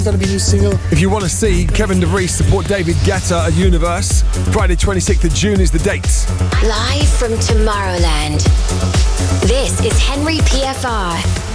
That'll be a new single. If you want to see Kevin DeVries support David Guetta at Universe, Friday 26th of June is the date. Live from Tomorrowland, this is Henry PFR.